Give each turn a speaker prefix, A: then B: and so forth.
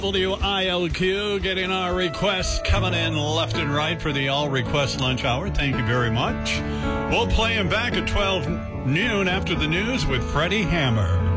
A: WILQ getting our requests coming in left and right for the All Request Lunch Hour. Thank you very much. We'll play him back at 12 noon after the news with Freddie Hammer.